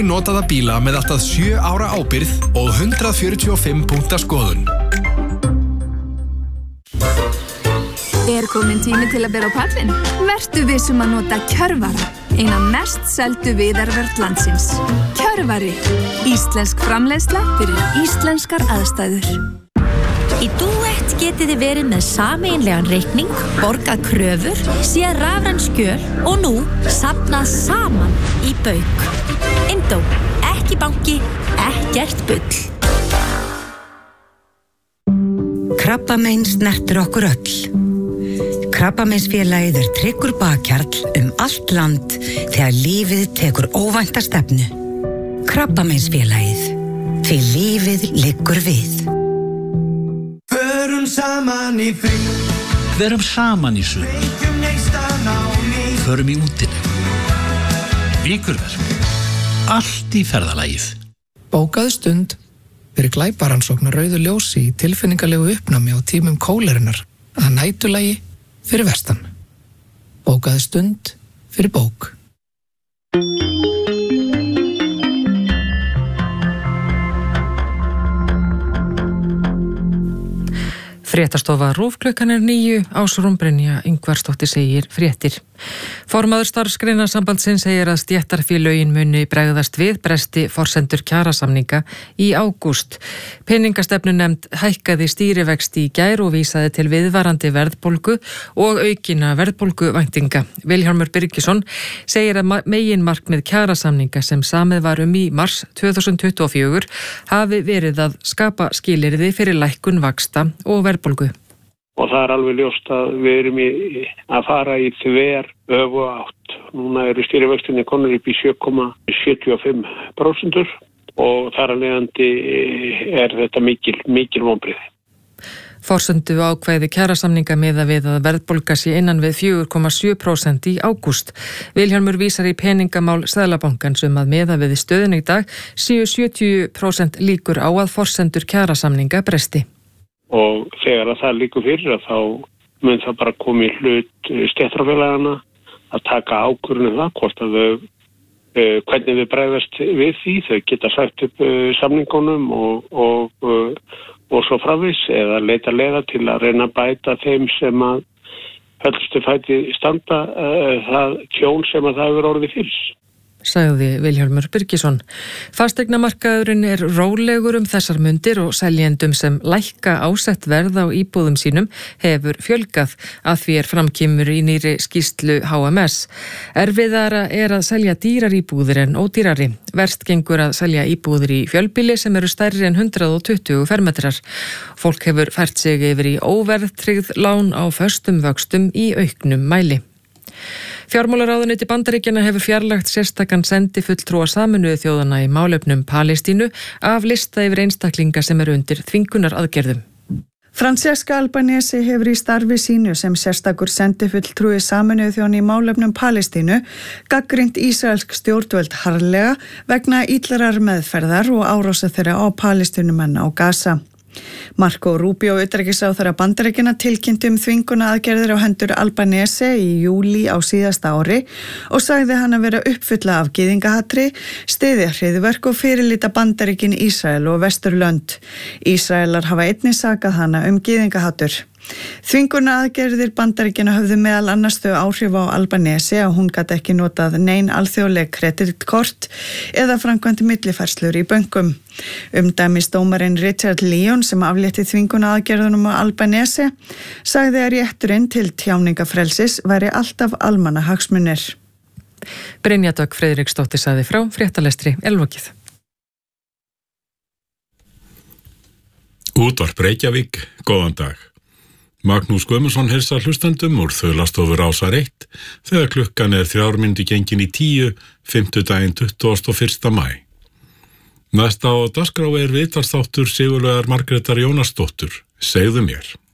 Notaða bíla með allt að 7 ára ábyrgð og 145 punkta skoðun. Komin tími til að bera á pallinn? Vertu vissum að nota Kjörvara, eina mest seldu viðarvörn landsins. Kjörvari, íslensk framleiðsla fyrir íslenskar aðstæður. Í Duett getið þið verið með sameiginlegan reikning, borgað kröfur, séð rafræn skjöl og nú safnað saman í bauk. Indó, ekki banki, ekkert bull. Krabbamein snertir okkur öll. Krabbameinsfélagið tryggur bakkjarl allt land þegar lífið tekur óvænta stefnu. Krabbameinsfélagið, því lífið liggur við. Förum saman í frí. Verum saman í sumar. Förum í útilegu. Vikurverk. Allt í ferðalagið. Bókaðu stund fyrir glæparansókn á rauðu ljósi í tilfinningalegu uppnámi á tímum kólerunar að nætulagi fyrir vestan. Bókaðu stund fyrir bók. Fréttastofa RÚV klukkan 9, Ásrún Brynja Ingvarsdóttir segir fréttir. Formaður starfsgreinasambandsins segir að stéttarfélögin muni bregðast við bresti forsendur kjarasamninga í ágúst. Peningastefnunefnd hækkaði stýrivexti í gær og vísaði til viðvarandi verðbólgu og aukina verðbólguvæntinga. Vilhjálmur Birgisson segir að meginmarkmið kjarasamninga sem samið var í mars 2024 hafi verið að skapa skilyrði fyrir lækkun vaxta og verðbólgu. Og það alveg ljóst að við erum að fara í þver öfu átt. Núna eru stýrivextinni konur upp í 7,75% og þar að leiðandi þetta mikil vonbrigði. Forsendu ákvæði kjarasamninga miða við að verðbólga sé innan við 4,7% í ágúst. Vilhjálmur vísar í peningamál Seðlabankans að miða við stöðun í dag séu 70% líkur á að forsendur kjarasamninga bresti. Og þegar að það liggur fyrir að þá mun það bara koma í hlut stéttarfélagana að taka ákvörðun það hvort að hvernig við bregðast við því. Þau geta sagt upp samningunum og svo framvegis eða leita leiða til að reyna að bæta þeim sem að höllustu fæti standa það tjón sem að það hefur orðið fyrir. Sagði Vilhjálmur Birgisson. Fasteignamarkaðurinn rólegur þessar mundir og seljendum sem lækka ásett verð á íbúðum sínum hefur fjölgað að því framkemur í nýri skýrslu HMS. Erfiðara að selja dýrar íbúðir en ódýrari. Verst gengur að selja íbúðir í fjölbýli sem eru stærri en 120 fermetrar. Fólk hefur fært sig yfir í óverðtryggð lán á föstum vöxtum í auknum mæli. Fjármálaráðuneyti Bandaríkjanna hefur fjarlægt sérstakan sendifulltrúa Sameinuðu þjóðanna í málefnum Palestínu af lista yfir einstaklinga sem eru undir þvingunaraðgerðum. Francesca Albanese hefur í starfi sínu sem sérstakur sendifulltrúi Sameinuðu þjóðanna í málefnum Palestínu gagnrýnt ísraelsk stjórnvöld harðlega vegna illarar meðferðar og árása þeirra á Palestínumenn á Gaza. Marco Rubio, utanríkisráðherra Bandaríkjanna, tilkynnti þvingunaraðgerðir á hendur Albanese í júlí á síðasta ári og sagði hann að vera uppfulla af gyðingahatri, styðja hryðjuverk og fyrirlíta Bandaríkin Ísrael og Vesturlönd. Ísraelar hafa einnig sakað hana gyðingahatur. Þvingunaraðgerðir Bandaríkjanna höfðu meðal annars þau áhrif á Albanese að hún gat ekki notað nein alþjóðleg kreditkort eða framkvæmt millifærslur í bönkum. Dæmisdómarinn Richard Leon sem aflétti þvingunaraðgerðunum á Albanese sagði að rétturinn til tjáningafrelsis væri alltaf almannahagsmunir. Brynja Dögg Friðriksdóttir sagði frá, fréttalestri lokið. Útvarp Reykjavík, góðan dag. Magnús Guðmundsson heilsar hlustendum úr Þaulastofur Rásar 1 þegar klukkan 3 mínútur gengin í 10, fimmtudaginn 21. maí. Næsta á dagskrá viðtalsþáttur Sigurlaugar Margrétar Jónasdóttur, Segðu mér.